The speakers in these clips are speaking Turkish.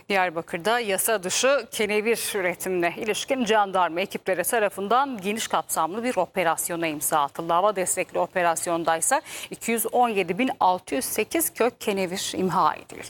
Diyarbakır'da yasa dışı kenevir üretimine ilişkin jandarma ekipleri tarafından geniş kapsamlı bir operasyona imza atıldı. Hava destekli operasyondaysa 217.608 kök kenevir imha edildi.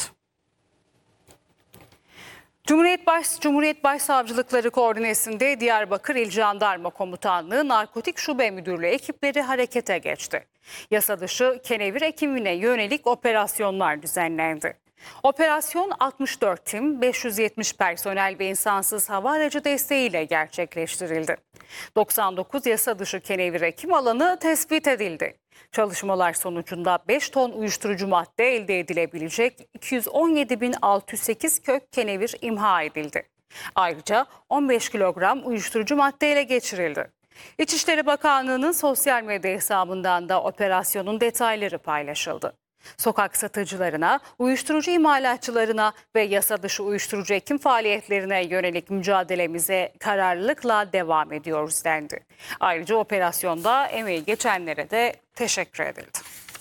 Cumhuriyet Başsavcılıkları koordinesinde Diyarbakır İl Jandarma Komutanlığı Narkotik Şube Müdürlüğü ekipleri harekete geçti. Yasa dışı kenevir ekimine yönelik operasyonlar düzenlendi. Operasyon 64 tim, 570 personel ve insansız hava aracı desteğiyle gerçekleştirildi. 99 yasa dışı kenevir ekim alanı tespit edildi. Çalışmalar sonucunda 5 ton uyuşturucu madde elde edilebilecek 217.608 kök kenevir imha edildi. Ayrıca 15 kilogram uyuşturucu madde ele geçirildi. İçişleri Bakanlığı'nın sosyal medya hesabından da operasyonun detayları paylaşıldı. Sokak satıcılarına, uyuşturucu imalatçılarına ve yasa dışı uyuşturucu ekim faaliyetlerine yönelik mücadelemize kararlılıkla devam ediyoruz dendi. Ayrıca operasyonda emeği geçenlere de teşekkür edildi.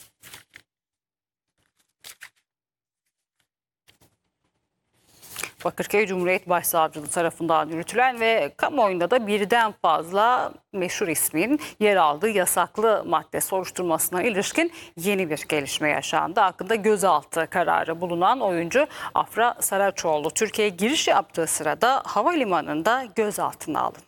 Bakırköy Cumhuriyet Başsavcılığı tarafından yürütülen ve kamuoyunda da birden fazla meşhur ismin yer aldığı yasaklı madde soruşturmasına ilişkin yeni bir gelişme yaşandı. Hakkında gözaltı kararı bulunan oyuncu Afra Saraçoğlu Türkiye'ye giriş yaptığı sırada havalimanında gözaltına alındı.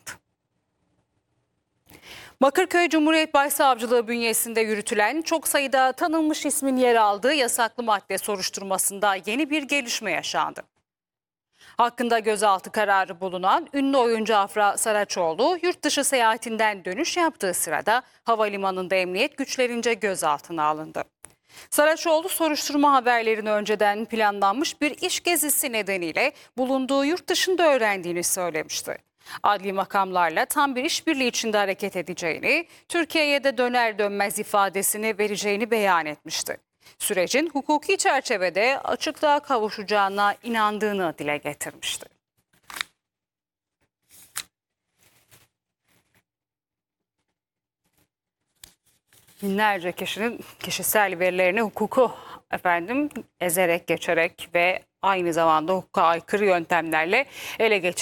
Bakırköy Cumhuriyet Başsavcılığı bünyesinde yürütülen çok sayıda tanınmış ismin yer aldığı yasaklı madde soruşturmasında yeni bir gelişme yaşandı. Hakkında gözaltı kararı bulunan ünlü oyuncu Afra Saraçoğlu yurt dışı seyahatinden dönüş yaptığı sırada havalimanında emniyet güçlerince gözaltına alındı. Saraçoğlu soruşturma haberlerini önceden planlanmış bir iş gezisi nedeniyle bulunduğu yurt dışında öğrendiğini söylemişti. Adli makamlarla tam bir işbirliği içinde hareket edeceğini, Türkiye'ye de döner dönmez ifadesini vereceğini beyan etmişti. Sürecin hukuki çerçevede açıklığa kavuşacağına inandığını dile getirmişti. Binlerce kişinin kişisel verilerini hukuku ezerek geçerek ve aynı zamanda hukuka aykırı yöntemlerle ele geçirdi.